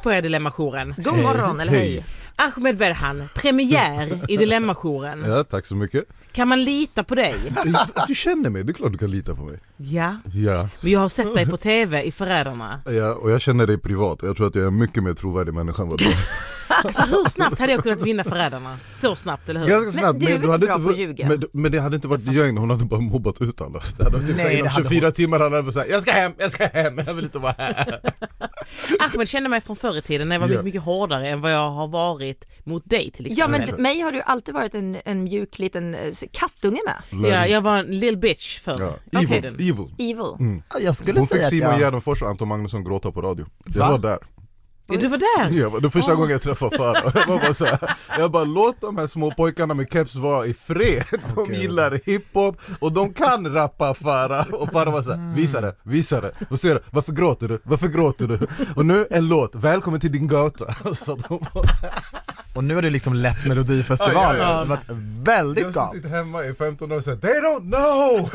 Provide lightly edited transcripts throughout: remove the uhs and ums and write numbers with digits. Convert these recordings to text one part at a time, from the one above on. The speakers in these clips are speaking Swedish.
på er Dilemma-jouren. God morgon, eller hej. Ahmed Berhan, premiär i Dilemma-jouren. Ja, tack så mycket. Kan man lita på dig? Du känner mig, det är klart du kan lita på mig. Ja. Ja. Men jag har sett dig på tv i Förrädarna. Ja, och jag känner dig privat. Jag tror att jag är en mycket mer trovärdig människa än vad du är. Alltså hur snabbt hade jag kunnat vinna Förrädarna? Så snabbt, eller hur? Ganska snabbt, Men du är väl bra på att ljuga? men det hade inte varit lögn, hon hade bara mobbat ut alla. Det hade typ Nej, inom 24 timmar hade jag sagt, jag ska hem, jag vill inte vara här. Ahmed kände mig från förr i tiden när jag var mycket, mycket hårdare än vad jag har varit mot dig till exempel. Ja, men mig har du alltid varit en mjuk liten kattunge med. Ja, jag var en little bitch förr. Ja. Okay. Evil. Jag skulle Hon säga fick att Simon jag... Gärdenfors och Anton Magnusson gråta på radio. Jag var där. Du var där? Ja, det första gången jag träffade Farah. Jag var bara så här, jag bara låt de här små pojkarna med keps vara i fred. De gillar hiphop och de kan rappa Farah. Och Farah var så här, visa det. Och så varför gråter du? Och nu en låt, välkommen till din gata. Så Och nu är det liksom lätt Melodifestivalen. Ja. Det var väldigt jag har galet. suttit hemma i 15 år och sagt, they don't know.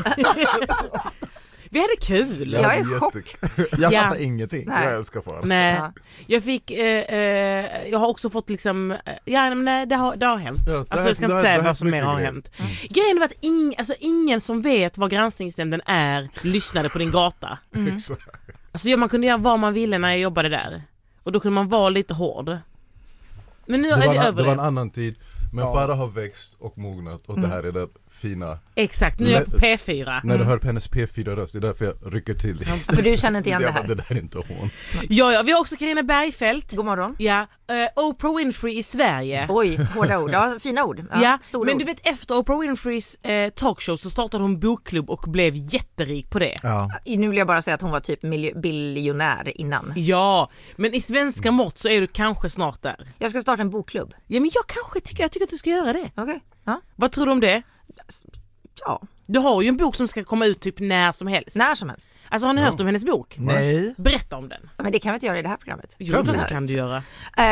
Vi hade kul. Jag är i chock. Jag Ja. fattar ingenting. Nej. Jag älskar Farah. Nej, Ja. jag fick, jag har också fått liksom, det har hänt. Ja, Alltså jag ska inte säga vad som mer har hänt. Grejen var att ingen som vet vad granskningsnämnden är lyssnade på din gata. Exakt. Alltså man kunde göra vad man ville när jag jobbade där. Och då kunde man vara lite hård. Men nu är vi över Det var en det. annan tid. Men Farah har växt och mognat och det här är det fina. Exakt, nu är jag på P4. När du hör på hennes P4-röst, det är därför jag rycker till. För du känner inte igen det här. Det där är inte hon. Ja, vi har också Carina Bergfeldt. God morgon. Ja, Oprah Winfrey i Sverige. Oj, hårda ord. Ja, fina ord. Ja, stora men ord. du vet efter Oprah Winfreys talkshow så startade hon bokklubb och blev jätterik på det. Ja. Nu vill jag bara säga att hon var typ biljonär innan. Ja, men i svenska mått så är du kanske snart där. Jag ska starta en bokklubb. Ja, men jag tycker att du ska göra det. Okej. Ja. Vad tror du om det? Ja, Du har ju en bok som ska komma ut typ när som helst. när som helst. Alltså har ni hört om hennes bok? Nej. Berätta om den. Men det kan vi inte göra i det här programmet. Jo, det kan du göra.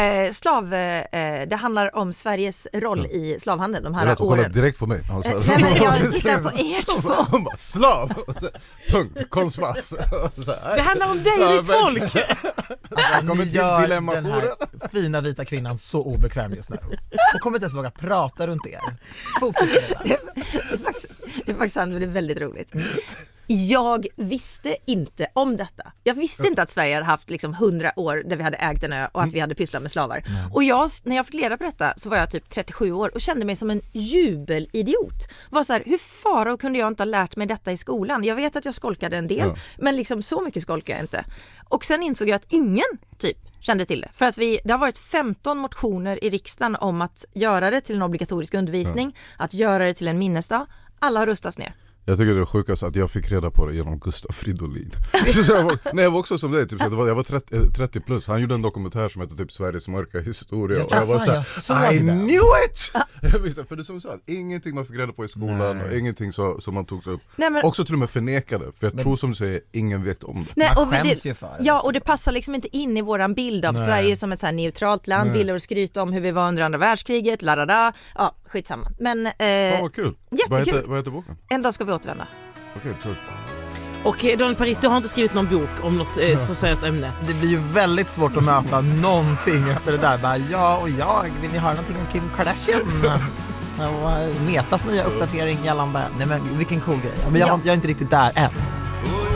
Det handlar om Sveriges roll i slavhandeln de Jag här vet, hon kollar åren. direkt på mig. Nej, men jag tittar på er två. Hon bara, slav! Punkt, konstpass. Det handlar om dig, ditt folk! Kommer Ni till gör Dilemma-jouren. den här fina vita kvinnan så obekväm just nu. Och kommer inte ens våga prata runt er. Fortsätt med det. Det är faktiskt det är väldigt roligt. Jag visste inte om detta. Jag visste inte att Sverige hade haft liksom 100 år där vi hade ägt en ö och att vi hade pysslat med slavar. Och när jag fick reda på detta så var jag typ 37 år och kände mig som en jubelidiot. Var så här, hur faro kunde jag inte ha lärt mig detta i skolan? Jag vet att jag skolkade en del, men liksom så mycket skolkade jag inte. Och sen insåg jag att ingen typ kände till det. För att det har varit 15 motioner i riksdagen om att göra det till en obligatorisk undervisning, att göra det till en minnesdag. Alla har röstats ner. Jag tycker det är sjukast att jag fick reda på det genom Gustav Fridolin. Jag var också som dig, typ, jag var 30 plus. Han gjorde en dokumentär som heter typ Sveriges mörka historia. Och jag var såhär, I knew it! Jag visste, för det som sa, ingenting man fick reda på i skolan och ingenting som man tog upp. Nej, men, också till och med förnekade, för jag tror som du säger, ingen vet om det. Nej, Man och skäms ju för det. ja, och det passar liksom inte in i våran bild av Sverige som ett så här neutralt land. Bilder och skryta om hur vi var under andra världskriget, ja, skitsamma. Men Vad kul. jättekul. Vad heter boken? En dag ska vi återvända. Okej, kul. Och Daniel Paris, du har inte skrivit någon bok om något så seriöst ämne. Det blir ju väldigt svårt att möta någonting efter det där. Bara, vill ni höra någonting om Kim Kardashian? Metas nya uppdatering gällande. Nej men vilken cool grej. Men jag är inte riktigt där än.